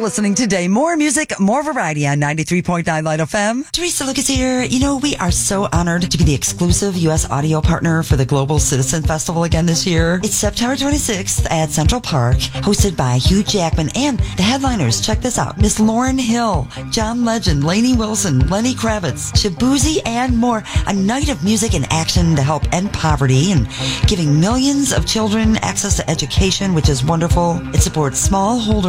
listening today. More music, more variety on 93.9 Light FM. Teresa Lucas here. You know, we are so honored to be the exclusive U.S. audio partner for the Global Citizen Festival again this year. It's September 26th at Central Park, hosted by Hugh Jackman and the headliners. Check this out. Miss Lauryn Hill, John Legend, Lainey Wilson, Lenny Kravitz, Shabuzi, and more. A night of music and action to help end poverty and giving millions of children access to education, which is wonderful. It supports smallholder